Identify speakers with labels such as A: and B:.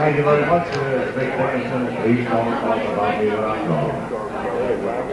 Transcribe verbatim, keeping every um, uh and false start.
A: Thank you very much. Uh, Vic Dickinson, please don't talk about me when I'm gone.